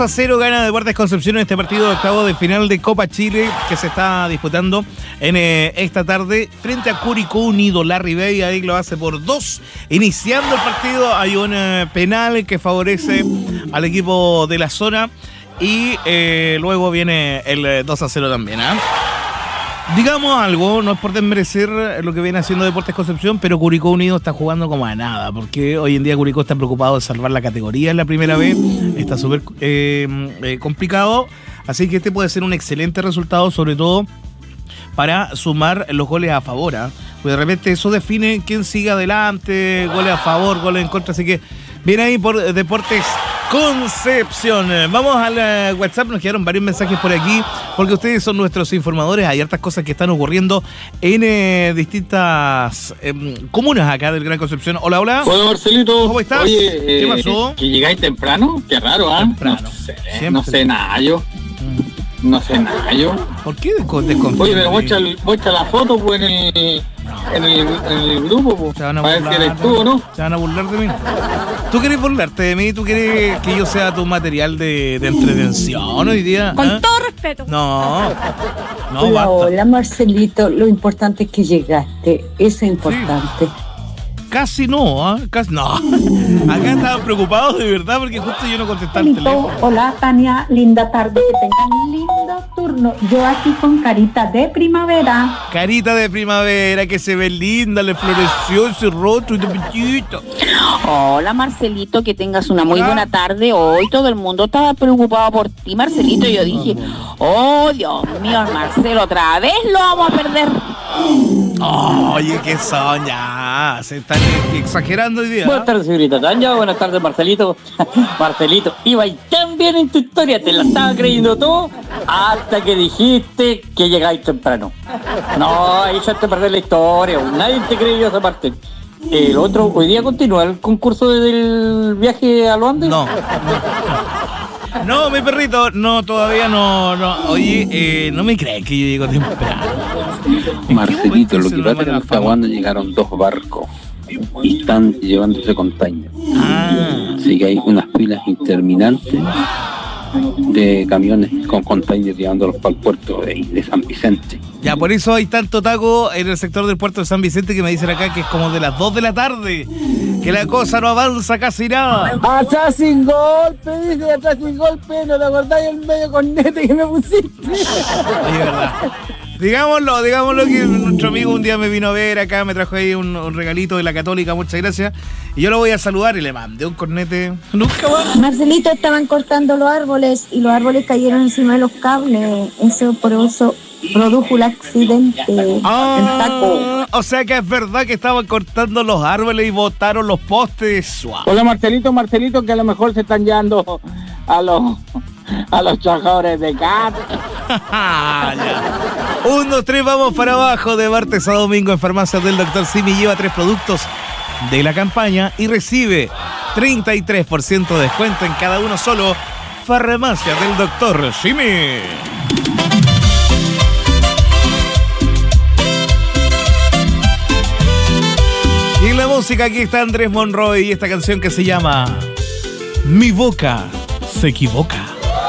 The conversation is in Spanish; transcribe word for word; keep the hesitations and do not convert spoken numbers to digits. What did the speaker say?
dos a cero gana Deportes Concepción en este partido de octavo de final de Copa Chile que se está disputando en eh, esta tarde frente a Curicó Unido. Larry Bay ahí lo hace por dos. Iniciando el partido hay un eh, penal que favorece al equipo de la zona y eh, luego viene el eh, dos a cero también, ¿eh? Digamos algo, no es por desmerecer lo que viene haciendo Deportes Concepción, pero Curicó Unido está jugando como a nada, porque hoy en día Curicó está preocupado de salvar la categoría en la primera vez, está súper eh, eh, complicado, así que este puede ser un excelente resultado, sobre todo para sumar los goles a favor, ¿eh? Pues de repente eso define quién sigue adelante, goles a favor, goles en contra, así que viene ahí por Deportes Concepción. Vamos al WhatsApp, nos quedaron varios mensajes por aquí, porque ustedes son nuestros informadores, hay hartas cosas que están ocurriendo en eh, distintas eh, comunas acá del Gran Concepción. Hola, hola. Hola, Marcelito. ¿Cómo estás? Oye, ¿qué eh, pasó? ¿Que llegáis temprano? Qué raro, ¿ah? ¿eh? Temprano. No sé, Siempre. no sé nada yo. No sé nada yo. ¿Por qué desconfías? Oye, pero muestra, muestra la foto pues, en el, en el, en el grupo, pues, Se van a para ver burlar, si eres tú o no. Se van a burlar de mí. ¿Tú querés burlarte de mí? ¿Tú quieres que yo sea tu material de, de entretención hoy día? Con ¿eh? todo respeto. No. No, Hola, basta. hola Marcelito, lo importante es que llegaste, eso es importante. Casi no, ¿eh? Casi no. Acá estaban preocupados de verdad porque justo yo no contestaba el Marcelito, teléfono. hola Tania, linda tarde, que tengan lindo turno. Yo aquí con carita de primavera. Carita de primavera que se ve linda, le floreció ese rostro y de pechito. Hola Marcelito, que tengas una muy Hola. buena tarde. Hoy todo el mundo estaba preocupado por ti, Marcelito. Yo dije, oh Dios mío, Marcelo, otra vez lo vamos a perder. Oye, ¿qué son ya? Se están exagerando hoy día. Buenas tardes, señorita Tanya. Buenas tardes, Marcelito. Marcelito, iba y tan bien en tu historia, te la estaba creyendo todo, hasta que dijiste que llegáis temprano. No, ahí ya te perdés la historia, nadie te creyó esa parte. El otro, hoy día continúa el concurso del viaje a los Andes. No. No, mi perrito, no, todavía no, no. Oye, eh, no me crees que yo llego temprano. Marcelito, lo que se pasa es llama que la en Tahuando llegaron dos barcos y están llevándose containers. Ah, Así que hay unas pilas interminantes de camiones con containers llevándolos para el puerto de, de San Vicente. ya, por eso hay tanto taco en el sector del puerto de San Vicente que me dicen acá que es como de las dos de la tarde, que la cosa no avanza casi nada. Atrás sin golpe, dice, atrás sin golpe, ¿no te acordáis el medio cornete que me pusiste? Oye, verdad. Digámoslo, digámoslo que nuestro amigo un día me vino a ver acá, me trajo ahí un, un regalito de la Católica, muchas gracias. Y yo lo voy a saludar y le mandé un cornete. Nunca más. Marcelito, estaban cortando los árboles y los árboles cayeron encima de los cables. Eso por eso produjo el accidente en Taco. Ah, o sea que es verdad que estaban cortando los árboles y botaron los postes. Suave. Hola Marcelito, Marcelito, que a lo mejor se están llevando a los a los trabajadores de C A T. Un, dos, tres, vamos para abajo. De martes a domingo en Farmacias del Doctor Simi lleva tres productos de la campaña y recibe treinta y tres por ciento de descuento en cada uno solo. Farmacias del Doctor Simi. Y en la música aquí está Andrés Monroy y esta canción que se llama Mi boca se equivoca.